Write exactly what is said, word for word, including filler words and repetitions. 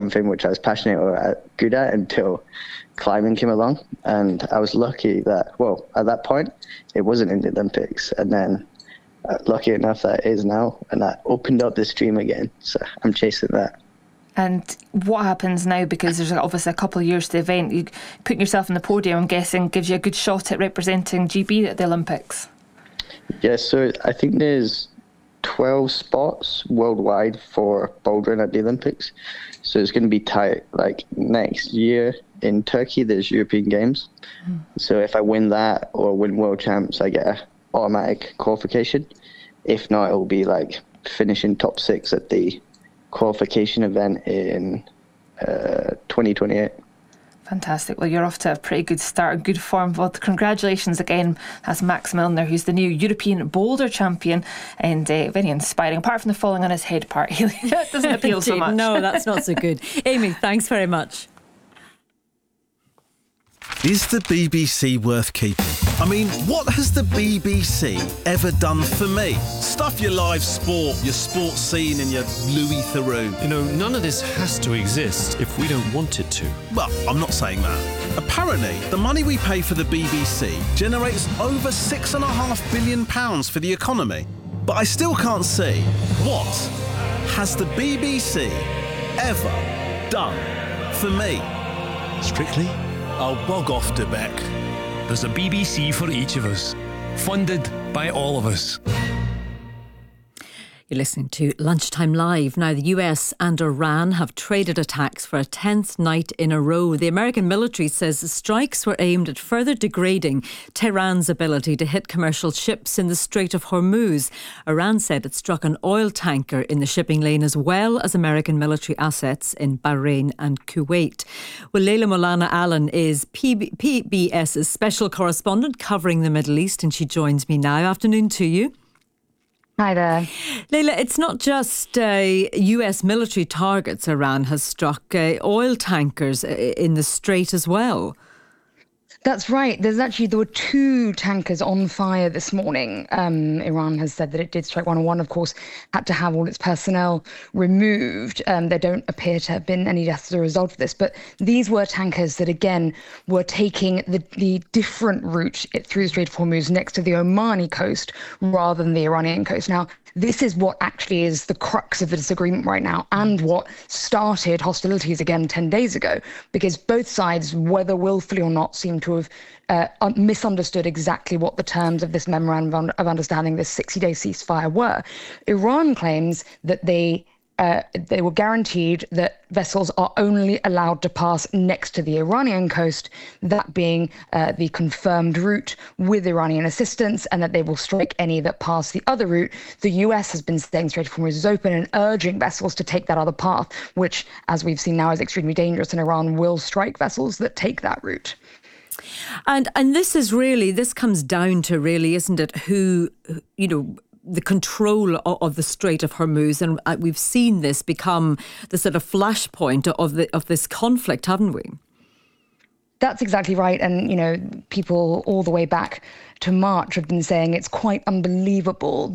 something which I was passionate or uh, good at until climbing came along. And I was lucky that, well, at that point, it wasn't in the Olympics. And then uh, lucky enough that it is now. And that opened up this dream again. So I'm chasing that. And what happens now, because there's obviously a couple of years to the event, you putting yourself on the podium, I'm guessing, gives you a good shot at representing G B at the Olympics? Yes, so I think there's twelve spots worldwide for bouldering at the Olympics. So it's going to be tight. Like next year in Turkey, there's European Games. Mm. So if I win that or win World Champs, I get an automatic qualification. If not, it will be like finishing top six at the qualification event in uh, twenty twenty-eight. Fantastic. Well, you're off to a pretty good start, good form. Well, congratulations again. That's Max Milner, who's the new European boulder champion, and uh, very inspiring, apart from the falling on his head part. That doesn't appeal so much. No, that's not so good. Amy, thanks very much. Is the B B C worth keeping? I mean, what has the B B C ever done for me? Stuff your live sport, your sports scene and your Louis Theroux. You know, none of this has to exist if we don't want it to. Well, I'm not saying that. Apparently, the money we pay for the B B C generates over six and a half billion pounds for the economy. But I still can't see what has the B B C ever done for me? Strictly, I'll bog off to Beck. There's a B B C for each of us, funded by all of us. You're listening to Lunchtime Live. Now, the U S and Iran have traded attacks for a tenth night in a row. The American military says the strikes were aimed at further degrading Tehran's ability to hit commercial ships in the Strait of Hormuz. Iran said it struck an oil tanker in the shipping lane as well as American military assets in Bahrain and Kuwait. Well, Leila Molana Allen is P B S's special correspondent covering the Middle East, and she joins me now. Afternoon to you. Hi there. Leila, it's not just uh, U S military targets Iran has struck, uh, oil tankers in the Strait as well. That's right. There's actually, there were two tankers on fire this morning. Um, Iran has said that it did strike one, and one, of course, had to have all its personnel removed. Um, there don't appear to have been any deaths as a result of this. But these were tankers that, again, were taking the, the different route through the Strait of Hormuz next to the Omani coast rather than the Iranian coast. Now, this is what actually is the crux of the disagreement right now, and what started hostilities again ten days ago, because both sides, whether willfully or not, seem to have uh, misunderstood exactly what the terms of this memorandum of understanding, this sixty-day ceasefire, were. Iran claims that they Uh, they were guaranteed that vessels are only allowed to pass next to the Iranian coast, that being uh, the confirmed route with Iranian assistance, and that they will strike any that pass the other route. The U S has been saying Strait of Hormuz is open and urging vessels to take that other path, which, as we've seen now, is extremely dangerous, and Iran will strike vessels that take that route. And and this is really, this comes down to really, isn't it, who, you know, the control of the Strait of Hormuz, and we've seen this become the sort of flashpoint of the of this conflict, haven't we? That's exactly right. And, you know, people all the way back to March have been saying it's quite unbelievable